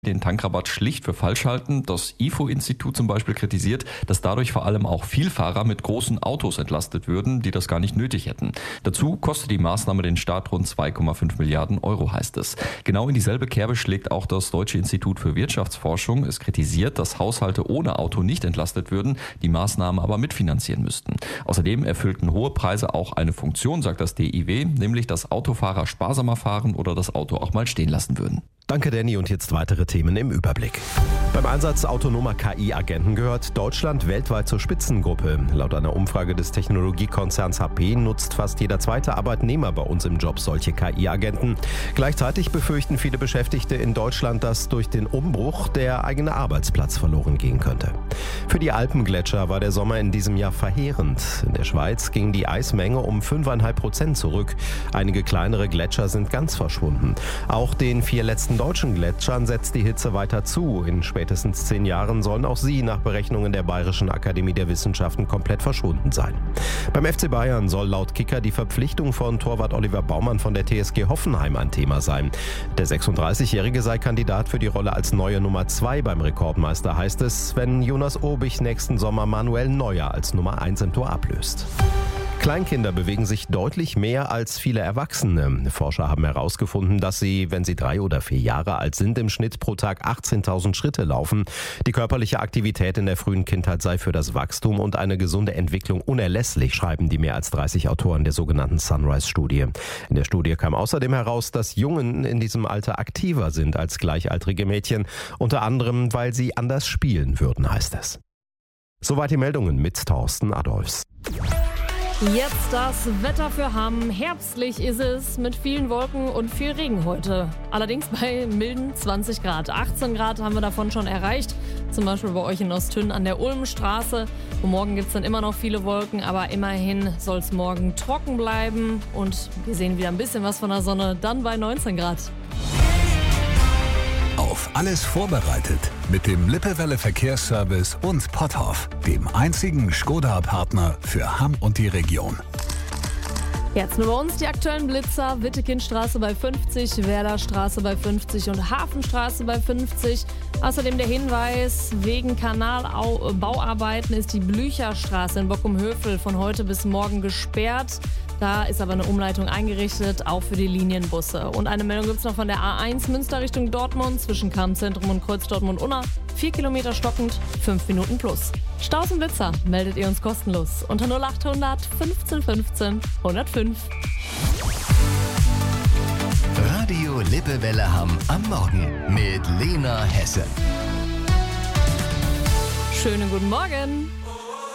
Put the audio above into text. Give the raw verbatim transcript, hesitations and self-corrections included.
den Tankrabatt schlicht für falsch halten. Das I F O-Institut zum Beispiel kritisiert, dass dadurch vor allem auch Vielfahrer mit großen Autos entlastet würden, die das gar nicht nötig hätten. Dazu kostet die Maßnahme den Staat rund zwei Komma fünf Milliarden Euro, heißt es. Genau in dieselbe Kerbe schlägt auch das Deutsche Institut für Wirtschaftsforschung. Es kritisiert, dass Haushalte ohne Auto nicht entlastet würden, die Maßnahmen aber mitfinanzieren müssten. Außerdem erfüllten hohe Preise auch eine Funktion, sagt das D I W, nämlich dass Autofahrer sparsamer fahren oder das Auto auch mal stehen lassen würden. Danke, Danny. Und jetzt weitere Themen im Überblick. Beim Einsatz autonomer K I-Agenten gehört Deutschland weltweit zur Spitzengruppe. Laut einer Umfrage des Technologiekonzerns H P nutzt fast jeder zweite Arbeitnehmer bei uns im Job solche K I-Agenten. Gleichzeitig befürchten viele Beschäftigte in Deutschland, dass durch den Umbruch der eigene Arbeitsplatz verloren gehen könnte. Für die Alpengletscher war der Sommer in diesem Jahr verheerend. In der Schweiz ging die Eismenge um fünf Komma fünf Prozent zurück. Einige kleinere Gletscher sind ganz verschwunden. Auch den vier letzten deutschen Gletschern setzt die Hitze weiter zu. In spätestens zehn Jahren sollen auch sie nach Berechnungen der Bayerischen Akademie der Wissenschaften komplett verschwunden sein. Beim F C Bayern soll laut Kicker die Verpflichtung von Torwart Oliver Baumann von der T S G Hoffenheim ein Thema sein. Der sechsunddreißigjährige sei Kandidat für die Rolle als neue Nummer zwei beim Rekordmeister, heißt es, wenn Jonas Obich nächsten Sommer Manuel Neuer als Nummer eins im Tor ablöst. Kleinkinder bewegen sich deutlich mehr als viele Erwachsene. Forscher haben herausgefunden, dass sie, wenn sie drei oder vier Jahre alt sind, im Schnitt pro Tag achtzehntausend Schritte laufen. Die körperliche Aktivität in der frühen Kindheit sei für das Wachstum und eine gesunde Entwicklung unerlässlich, schreiben die mehr als dreißig Autoren der sogenannten Sunrise-Studie. In der Studie kam außerdem heraus, dass Jungen in diesem Alter aktiver sind als gleichaltrige Mädchen, unter anderem, weil sie anders spielen würden, heißt es. Soweit die Meldungen mit Thorsten Adolfs. Jetzt das Wetter für Hamm. Herbstlich ist es mit vielen Wolken und viel Regen heute. Allerdings bei milden zwanzig Grad. achtzehn Grad haben wir davon schon erreicht. Zum Beispiel bei euch in Osthünn an der Ulmstraße. Und morgen gibt es dann immer noch viele Wolken, aber immerhin soll es morgen trocken bleiben. Und wir sehen wieder ein bisschen was von der Sonne, dann bei neunzehn Grad. Auf alles vorbereitet mit dem Lippewelle Verkehrsservice und Potthoff, dem einzigen Skoda-Partner für Hamm und die Region. Jetzt nur bei uns die aktuellen Blitzer. Wittekindstraße bei fünfzig, Werderstraße bei fünfzig und Hafenstraße bei fünfzig. Außerdem der Hinweis, wegen Kanalbauarbeiten ist die Blücherstraße in Bockum-Hövel von heute bis morgen gesperrt. Da ist aber eine Umleitung eingerichtet, auch für die Linienbusse. Und eine Meldung gibt es noch von der A eins Münster Richtung Dortmund zwischen Kammzentrum und Kreuz Dortmund-Unna. Vier Kilometer stockend, fünf Minuten plus. Staus und Blitzer meldet ihr uns kostenlos unter null achthundert fünfzehn fünfzehn hundertfünf. Radio Lippewelle Hamm am Morgen mit Lena Hesse. Schönen guten Morgen.